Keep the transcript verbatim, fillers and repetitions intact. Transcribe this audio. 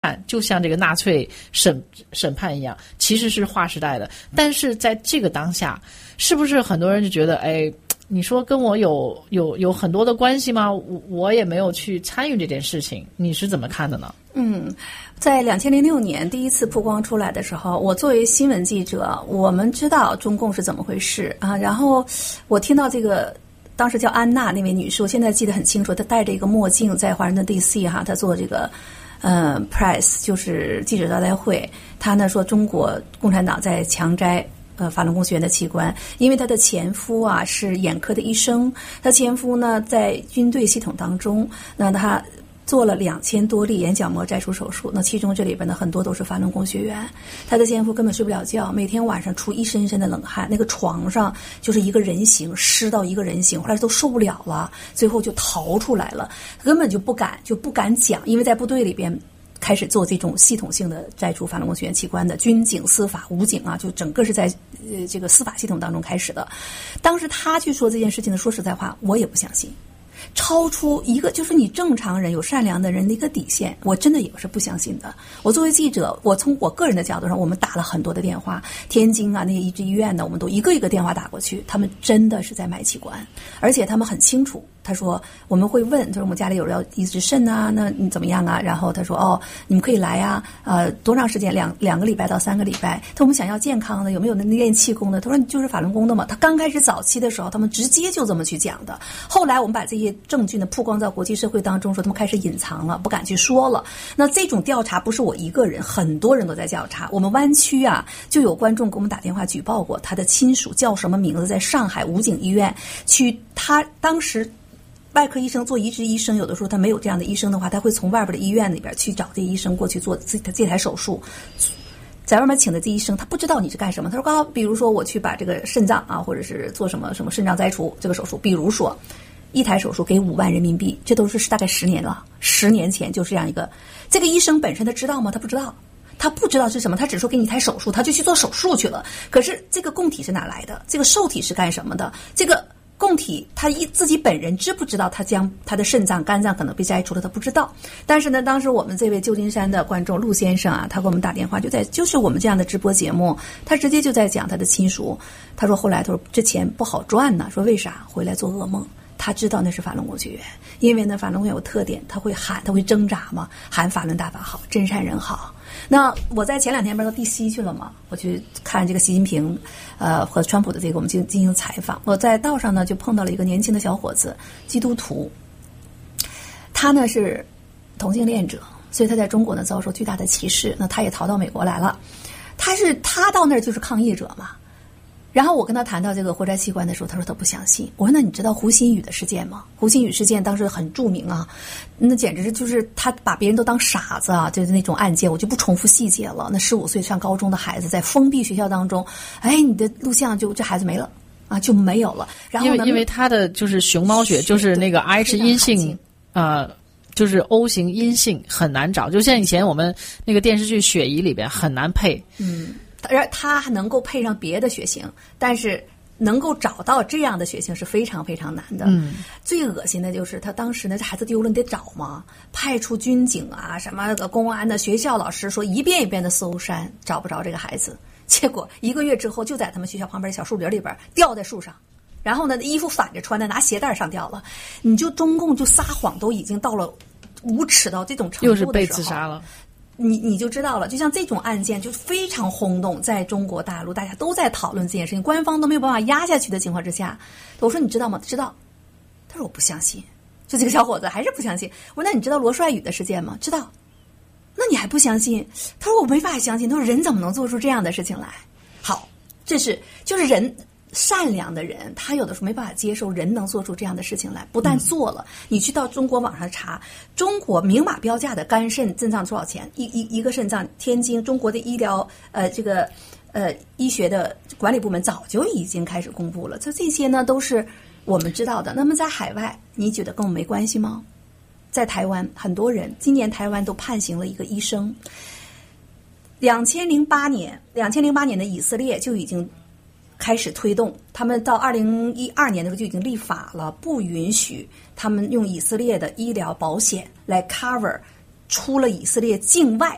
判，就像这个纳粹审审判一样，其实是划时代的。但是在这个当下，是不是很多人就觉得，哎，你说跟我有有有很多的关系吗？我我也没有去参与这件事情，你是怎么看的呢？ 嗯，在两千零六年第一次曝光出来的时候，我作为新闻记者，我们知道中共是怎么回事啊。然后我听到这个。当时叫安娜那位女士，我现在记得很清楚，她戴着一个墨镜在华盛顿 D C 哈，她做这个呃 press 就是记者招待会，她呢说中国共产党在强摘呃法轮功学员的器官，因为她的前夫啊是眼科的医生，她前夫呢在军队系统当中，那他做了两千多例眼角膜摘除手术，那其中这里边的很多都是法轮功学员。他的前夫根本睡不了觉，每天晚上出一身身的冷汗，那个床上就是一个人形，湿到一个人形，后来都受不了了，最后就逃出来了，根本就不敢就不敢讲，因为在部队里边开始做这种系统性的摘除法轮功学员器官的，军警、司法、武警啊，就整个是在呃这个司法系统当中开始的。当时他去说这件事情呢，说实在话，我也不相信。超出一个就是你正常人有善良的人的一个底线，我真的也是不相信的。我作为记者，我从我个人的角度上，我们打了很多的电话，天津啊那些医治医院的，我们都一个一个电话打过去，他们真的是在卖器官，而且他们很清楚。他说我们会问，就是我们家里有人要移植肾啊，那你怎么样啊？然后他说哦，你们可以来啊，呃，多长时间？两两个礼拜到三个礼拜。他说我们想要健康的，有没有那练气功的？他说你就是法轮功的嘛。他刚开始早期的时候，他们直接就这么去讲的。后来我们把这些证据呢曝光在国际社会当中，说他们开始隐藏了，不敢去说了。那这种调查不是我一个人，很多人都在调查。我们湾区啊，就有观众给我们打电话举报过，他的亲属叫什么名字，在上海武警医院去，他当时。外科医生做移植医生，有的时候他没有这样的医生的话，他会从外边的医院里边去找这医生过去做这这台手术。在外面请的这医生，他不知道你是干什么。他说：“刚比如说我去把这个肾脏啊，或者是做什么什么肾脏摘除这个手术，比如说一台手术给五万人民币，这都是大概十年了，十年前就是这样一个。这个医生本身他知道吗？他不知道。”他不知道是什么，他只说给你一台手术，他就去做手术去了。可是这个供体是哪来的？这个受体是干什么的？这个供体他一自己本人知不知道他将他的肾脏、肝脏可能被摘除了？他不知道。但是呢，当时我们这位旧金山的观众陆先生啊，他给我们打电话，就在就是我们这样的直播节目，他直接就在讲他的亲属。他说后来他说这钱不好赚呢，说为啥？回来做噩梦。他知道那是法轮功学员，因为呢法轮功有特点，他会喊，他会挣扎嘛，喊法轮大法好，真善人好。那我在前两天不是到 D C 去了嘛，我去看这个习近平呃和川普的这个我们进进行采访。我在道上呢就碰到了一个年轻的小伙子，基督徒，他呢是同性恋者，所以他在中国呢遭受巨大的歧视，那他也逃到美国来了。他是他到那儿就是抗议者嘛。然后我跟他谈到这个活摘器官的时候，他说他不相信。我说那你知道胡鑫宇的事件吗？胡鑫宇事件当时很著名啊，那简直是就是他把别人都当傻子啊，就是那种案件，我就不重复细节了。那十五岁上高中的孩子在封闭学校当中，哎，你的录像就这孩子没了啊，就没有了。然后呢， 因为因为他的就是熊猫血，就是那个 H 阴性啊。呃就是 O 型阴性很难找，就像以前我们那个电视剧《雪姨》里边很难配。 嗯，而他能够配上别的血型，但是能够找到这样的血型是非常非常难的。 嗯， 最恶心的就是他当时呢，这孩子丢了你得找嘛，派出军警啊、什么的公安的、学校老师说一遍一遍的搜山，找不着这个孩子。结果一个月之后，就在他们学校旁边的小树林里边吊在树上。然后呢，衣服反着穿的，拿鞋带上吊了。你就中共就撒谎都已经到了无耻到这种程度的时候， 又是被自杀了。 你你就知道了，就像这种案件就非常轰动，在中国大陆大家都在讨论这件事情，官方都没有办法压下去的情况之下，我说你知道吗？知道。他说我不相信。就这个小伙子还是不相信。我说那你知道罗帅宇的事件吗？知道。那你还不相信？他说我没法相信。他说人怎么能做出这样的事情来？好，这是就是人。善良的人，他有的时候没办法接受人能做出这样的事情来，不但做了，嗯、你去到中国网上查，中国明码标价的肝肾肾脏多少钱？一一一个肾脏，天津中国的医疗呃这个呃医学的管理部门早就已经开始公布了，就这些呢都是我们知道的。那么在海外，你觉得跟我们没关系吗？在台湾，很多人今年台湾都判刑了一个医生。两千零八年，两千零八年的以色列就已经。开始推动，他们到二零一二年的时候就已经立法了，不允许他们用以色列的医疗保险来 cover 出了以色列境外